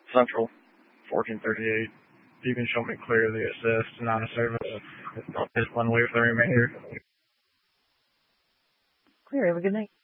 Central, 1438. You can show me clearly it says not a service. It's one way for the remainder. Clear. Have a good night.